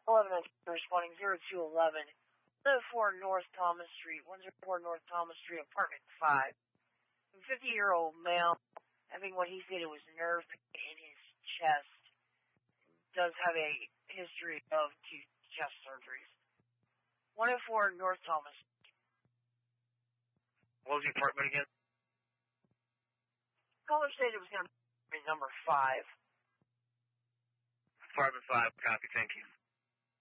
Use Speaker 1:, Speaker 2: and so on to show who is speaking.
Speaker 1: 11 responding 0211. 104 North Thomas Street, 104 North Thomas Street, apartment 5. A 50-year-old male having what he stated was nerve pain in his chest. Does have a history of 2 chest surgeries. 104 North Thomas.
Speaker 2: What was the apartment again?
Speaker 1: Caller said it was going to be number 5.
Speaker 2: Apartment 5, copy, thank you.